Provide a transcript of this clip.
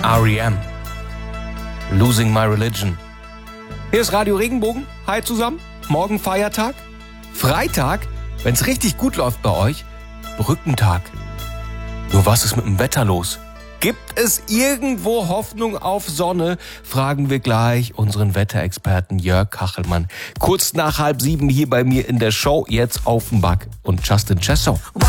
R.E.M. Losing My Religion. Hier ist Radio Regenbogen. Hi zusammen. Morgen Feiertag. Freitag, wenn's richtig gut läuft bei euch, Brückentag. Nur was ist mit dem Wetter los? Gibt es irgendwo Hoffnung auf Sonne? Fragen wir gleich unseren Wetterexperten Jörg Kachelmann. Kurz nach 6:30 hier bei mir in der Show. Jetzt Offenbach und Justin Chesson.